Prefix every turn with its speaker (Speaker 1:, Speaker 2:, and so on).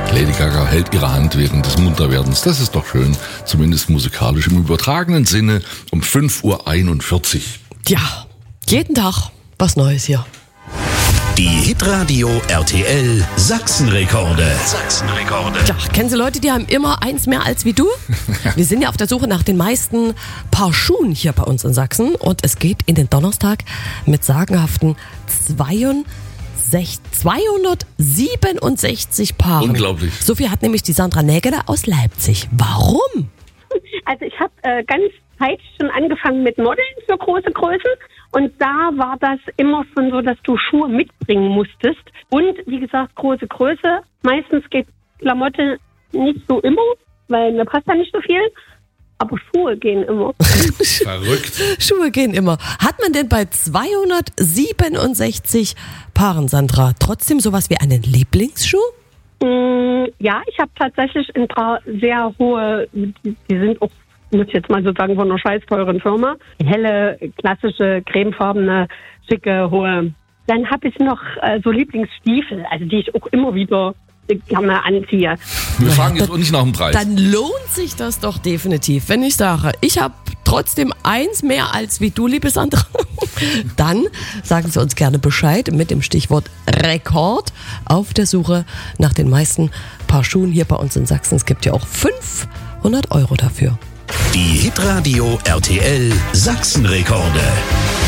Speaker 1: Lady Gaga hält ihre Hand während des Munterwerdens. Das ist doch schön, zumindest musikalisch im übertragenen Sinne um 5:41 Uhr.
Speaker 2: Ja, jeden Tag was Neues hier.
Speaker 3: Die Hitradio RTL Sachsenrekorde.
Speaker 2: Ja, kennen Sie Leute, die haben immer eins mehr als wie du? Wir sind ja auf der Suche nach den meisten Paar Schuhen hier bei uns in Sachsen. Und es geht in den Donnerstag mit sagenhaften 267 Paaren.
Speaker 1: Unglaublich.
Speaker 2: So viel hat nämlich die Sandra Nägele aus Leipzig. Warum?
Speaker 4: Also ich habe ganz zeitig schon angefangen mit Modeln für große Größen. Und da war das immer schon so, dass du Schuhe mitbringen musstest. Und wie gesagt, große Größe. Meistens geht Klamotte nicht so immer, weil mir passt da nicht so viel. Aber Schuhe gehen immer.
Speaker 1: Verrückt.
Speaker 2: Schuhe gehen immer. Hat man denn bei 267 Paaren, Sandra, trotzdem sowas wie einen Lieblingsschuh?
Speaker 4: Ja, ich habe tatsächlich ein paar sehr hohe, die sind auch, muss ich jetzt mal so sagen, von einer scheiß teuren Firma. Helle, klassische, cremefarbene, schicke, hohe. Dann habe ich noch so Lieblingsstiefel, also die ich auch immer wieder gerne anziehe.
Speaker 1: Wir fragen jetzt auch nicht nach dem Preis.
Speaker 2: Dann lohnt sich das doch definitiv, wenn ich sage, ich habe trotzdem eins mehr als wie du, liebe Sandra. Dann sagen Sie uns gerne Bescheid mit dem Stichwort Rekord auf der Suche nach den meisten Paar Schuhen hier bei uns in Sachsen. Es gibt ja auch 500 € dafür.
Speaker 3: Die Hitradio RTL Sachsenrekorde.